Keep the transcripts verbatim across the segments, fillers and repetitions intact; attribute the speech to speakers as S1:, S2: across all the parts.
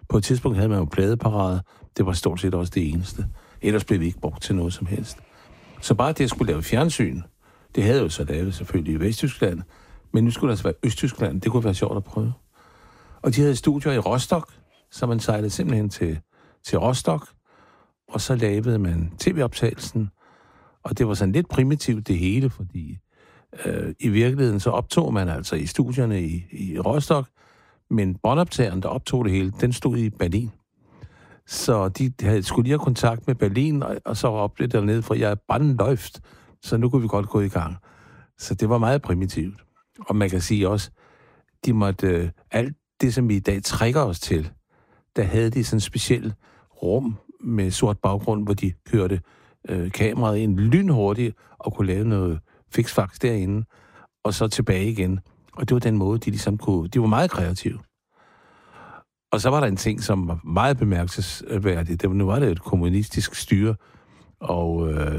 S1: På et tidspunkt havde man jo pladeparade. Det var stort set også det eneste. Ellers blev vi ikke brugt til noget som helst. Så bare det at skulle lave fjernsyn, det havde jo så lavet selvfølgelig i Vesttyskland, men nu skulle der altså være Østtyskland. Det kunne være sjovt at prøve. Og de havde studier i Rostock, så man sejlede simpelthen til, til Rostock, og så lavede man tv-optagelsen, og det var sådan lidt primitivt det hele, fordi øh, i virkeligheden så optog man altså i studierne i, i Rostock, men båndoptageren, der optog det hele, den stod i Berlin. Så de havde, skulle lige have kontakt med Berlin, og, og så op det dernede, for jeg er brandløft, så nu kunne vi godt gå i gang. Så det var meget primitivt. Og man kan sige også, de måtte, øh, alt det, som vi i dag trækker os til, der havde de sådan en speciel rum med sort baggrund, hvor de kørte øh, kameraet ind lynhurtigt og kunne lave noget fiksfaks derinde, og så tilbage igen. Og det var den måde, de ligesom kunne... De var meget kreative. Og så var der en ting, som var meget bemærkelsesværdigt. Det var, nu var det et kommunistisk styre, og øh,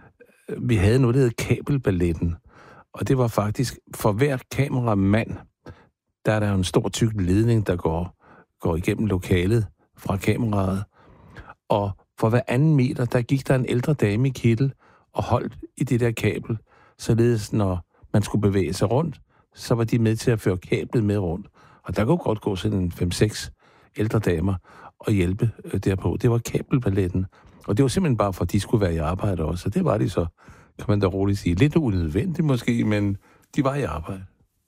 S1: vi havde noget, der hed kabelballetten. Og det var faktisk, for hver kameramand, der er der en stor tyk ledning, der går, går igennem lokalet fra kameraet. Og for hver anden meter, der gik der en ældre dame i kittel og holdt i det der kabel. Således, når man skulle bevæge sig rundt, så var de med til at føre kablet med rundt. Og der kunne godt gå sådan en fem seks ældre damer og hjælpe øh, derpå. Det var kabelballetten. Og det var simpelthen bare for, at de skulle være i arbejde også. Og det var de så, kan man da roligt sige. Lidt unødvendigt måske, men de var i arbejde.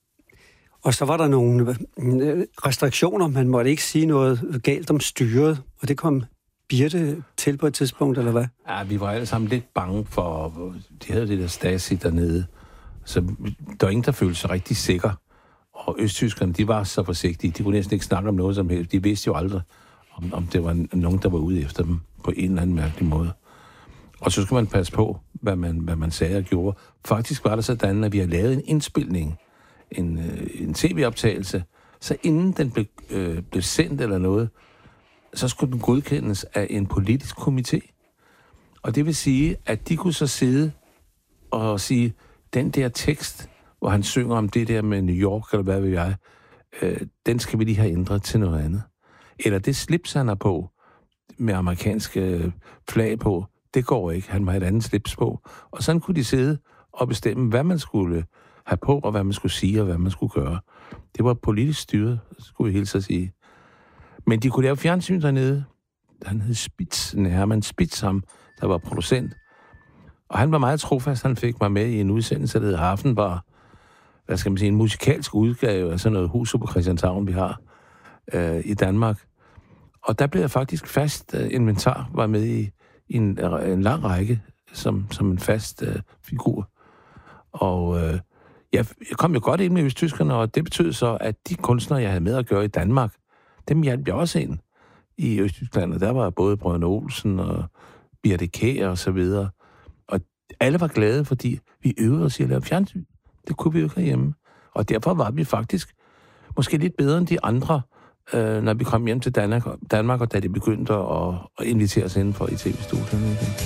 S2: Og så var der nogle restriktioner. Man måtte ikke sige noget galt om styret. Og det kom Birte til på et tidspunkt, eller hvad?
S1: Ja, vi var alle sammen lidt bange for... De havde det der Stasi dernede. Så der var ingen, der følte sig rigtig sikker. Og østtyskerne, de var så forsigtige. De kunne næsten ikke snakke om noget som helst. De vidste jo aldrig, om, om det var nogen, der var ude efter dem på en eller anden mærkelig måde. Og så skulle man passe på, hvad man, hvad man sagde og gjorde. Faktisk var det sådan, at vi havde lavet en indspilning, en, en tv-optagelse, så inden den blev, øh, blev sendt eller noget, så skulle den godkendes af en politisk komité. Og det vil sige, at de kunne så sidde og sige, den der tekst, hvor han synger om det der med New York, eller hvad ved jeg, øh, den skal vi lige have ændret til noget andet. Eller det slips, han har på, med amerikanske flag på, det går ikke. Han må have et andet slips på. Og sådan kunne de sidde og bestemme, hvad man skulle have på, og hvad man skulle sige, og hvad man skulle gøre. Det var politisk styret, skulle vi hilse at sige. Men de kunne lave fjernsyn dernede. Han hed Spitz, Hermann Spitz, ham, der var producent. Og han var meget trofast. Han fik mig med i en udsendelse, der hed Hafenbar. Hvad skal man sige, en musikalsk udgave af sådan noget Huset på Christianshavn, vi har øh, i Danmark. Og der blev jeg faktisk fast øh, inventar, var med i, i en, en lang række, som, som en fast øh, figur. Og øh, jeg, jeg kom jo godt ind med østtyskerne, og det betød så, at de kunstnere, jeg havde med at gøre i Danmark, dem hjalp jeg også ind i Østtyskland. Og der var både Brødrene Olsen og Birthe Kjær og så videre. Og alle var glade, fordi vi øvede os i at lave fjernsyn. Det kunne vi jo ikke herhjemme. Og derfor var vi faktisk måske lidt bedre end de andre, øh, når vi kom hjem til Danmark, Danmark og da de begyndte at, at invitere os indenfor i tv-studierne igen.